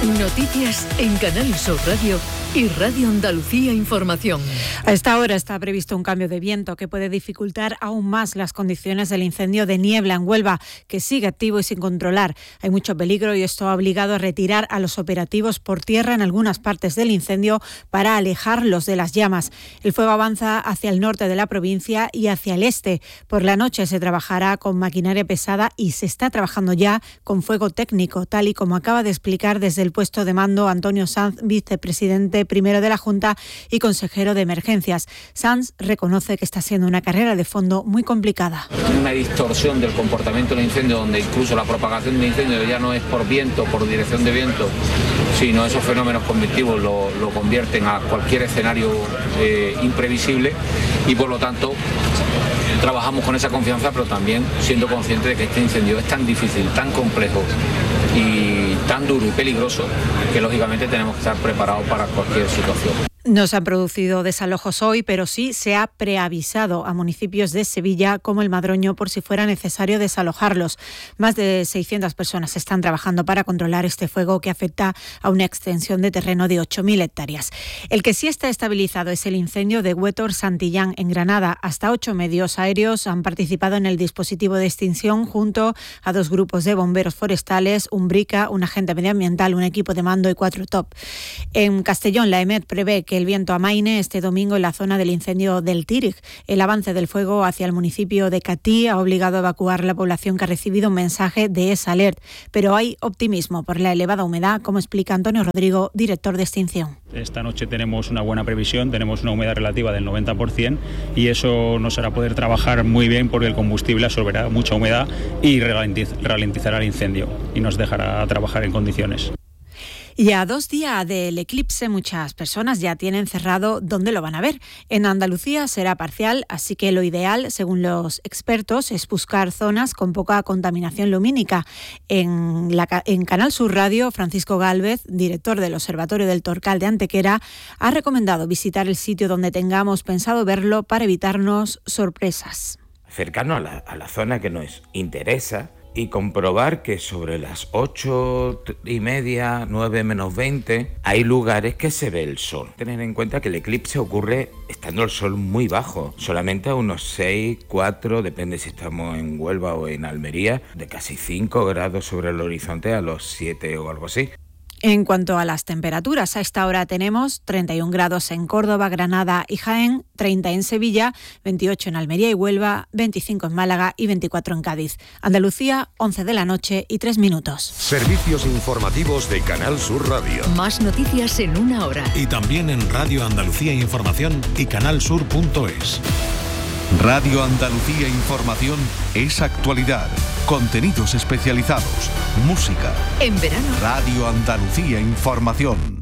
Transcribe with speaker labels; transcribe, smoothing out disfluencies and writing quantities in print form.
Speaker 1: Noticias en Canal Sur Radio y Radio Andalucía Información.
Speaker 2: A esta hora está previsto un cambio de viento que puede dificultar aún más las condiciones del incendio de niebla en Huelva, que sigue activo y sin controlar. Hay mucho peligro y esto ha obligado a retirar a los operativos por tierra en algunas partes del incendio para alejarlos de las llamas. El fuego avanza hacia el norte de la provincia y hacia el este. Por la noche se trabajará con maquinaria pesada y se está trabajando ya con fuego técnico, tal y como acaba de explicar desde el puesto de mando Antonio Sanz, vicepresidente primero de la Junta y consejero de Emergencias. Sanz reconoce que está siendo una carrera de fondo muy complicada.
Speaker 3: Una distorsión del comportamiento del incendio, donde incluso la propagación del incendio ya no es por viento, por dirección de viento, sino esos fenómenos convectivos lo convierten a cualquier escenario imprevisible, y por lo tanto trabajamos con esa confianza, pero también siendo conscientes de que este incendio es tan difícil, tan complejo y tan duro y peligroso que lógicamente tenemos que estar preparados para cualquier situación.
Speaker 2: No se han producido desalojos hoy, pero sí se ha preavisado a municipios de Sevilla como el Madroño por si fuera necesario desalojarlos. Más de 600 personas están trabajando para controlar este fuego que afecta a una extensión de terreno de 8.000 hectáreas. El que sí está estabilizado es el incendio de Huétor Santillán en Granada. Hasta 8 medios aéreos han participado en el dispositivo de extinción junto a 2 grupos de bomberos forestales, un brica, un agente medioambiental, un equipo de mando y 4 top. En Castellón, la EMET prevé que el viento amaine este domingo en la zona del incendio del Tírig. El avance del fuego hacia el municipio de Catí ha obligado a evacuar la población que ha recibido un mensaje de ESALERT, pero hay optimismo por la elevada humedad, como explica Antonio Rodrigo, director de extinción.
Speaker 4: Esta noche tenemos una buena previsión, tenemos una humedad relativa del 90% y eso nos hará poder trabajar muy bien porque el combustible absorberá mucha humedad y ralentizará el incendio y nos dejará trabajar en condiciones.
Speaker 2: Y a 2 días del eclipse, muchas personas ya tienen cerrado dónde lo van a ver. En Andalucía será parcial, así que lo ideal, según los expertos, es buscar zonas con poca contaminación lumínica. En Canal Sur Radio, Francisco Gálvez, director del Observatorio del Torcal de Antequera, ha recomendado visitar el sitio donde tengamos pensado verlo para evitarnos sorpresas.
Speaker 5: Cercano a la zona que nos interesa, y comprobar que sobre las 8:30, 9 menos 20, hay lugares que se ve el sol. Tener en cuenta que el eclipse ocurre estando el sol muy bajo, solamente a unos 6, 4, depende si estamos en Huelva o en Almería, de casi 5 grados sobre el horizonte a los 7 o algo así.
Speaker 2: En cuanto a las temperaturas, a esta hora tenemos 31 grados en Córdoba, Granada y Jaén, 30 en Sevilla, 28 en Almería y Huelva, 25 en Málaga y 24 en Cádiz. Andalucía, 11 de la noche y 3 minutos.
Speaker 6: Servicios informativos de Canal Sur Radio.
Speaker 1: Más noticias en una hora.
Speaker 6: Y también en Radio Andalucía Información y canalsur.es. Radio Andalucía Información es actualidad, contenidos especializados, música.
Speaker 1: En verano.
Speaker 6: Radio Andalucía Información.